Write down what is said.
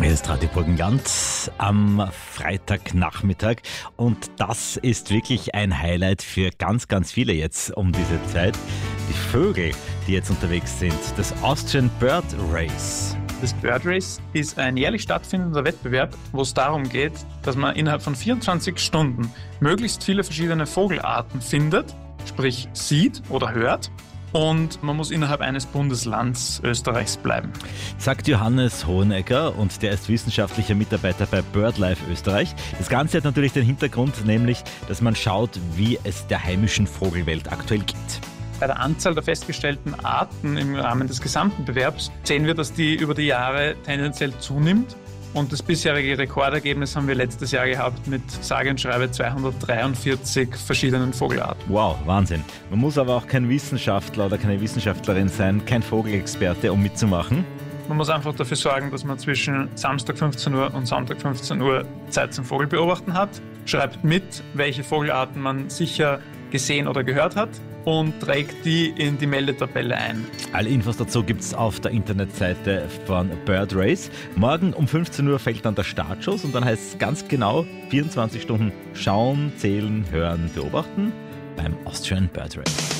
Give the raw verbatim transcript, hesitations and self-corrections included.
Es ist Radio Burgenland am Freitagnachmittag und das ist wirklich ein Highlight für ganz, ganz viele jetzt um diese Zeit. Die Vögel, die jetzt unterwegs sind, das Austrian Bird Race. Das Bird Race ist ein jährlich stattfindender Wettbewerb, wo es darum geht, dass man innerhalb von vierundzwanzig Stunden möglichst viele verschiedene Vogelarten findet, sprich sieht oder hört. Und man muss innerhalb eines Bundeslands Österreichs bleiben. Sagt Johannes Hohenegger und der ist wissenschaftlicher Mitarbeiter bei BirdLife Österreich. Das Ganze hat natürlich den Hintergrund, nämlich, dass man schaut, wie es der heimischen Vogelwelt aktuell geht. Bei der Anzahl der festgestellten Arten im Rahmen des gesamten Bewerbs sehen wir, dass die über die Jahre tendenziell zunimmt. Und das bisherige Rekordergebnis haben wir letztes Jahr gehabt mit sage und schreibe zweihundertdreiundvierzig verschiedenen Vogelarten. Wow, Wahnsinn. Man muss aber auch kein Wissenschaftler oder keine Wissenschaftlerin sein, kein Vogelexperte, um mitzumachen. Man muss einfach dafür sorgen, dass man zwischen Samstag fünfzehn Uhr und Sonntag fünfzehn Uhr Zeit zum Vogelbeobachten hat. Schreibt mit, welche Vogelarten man sicher gesehen oder gehört hat und trägt die in die Meldetabelle ein. Alle Infos dazu gibt es auf der Internetseite von Bird Race. Morgen um fünfzehn Uhr fällt dann der Startschuss und dann heißt es ganz genau vierundzwanzig Stunden schauen, zählen, hören, beobachten beim Austrian Bird Race.